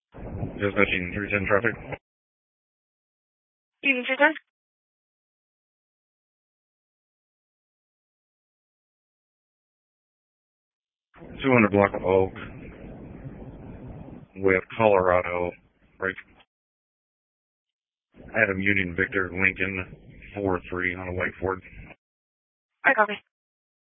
Dispatching 310 traffic. Evening 310. 200 block of Oak with Colorado. Right. Adam Union Victor Lincoln 4-3 on a White Ford. I copy.